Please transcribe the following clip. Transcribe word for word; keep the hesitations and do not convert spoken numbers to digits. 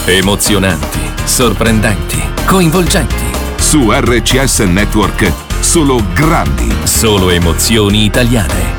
Emozionanti, sorprendenti, coinvolgenti. Su R C S Network, solo grandi. Solo emozioni italiane.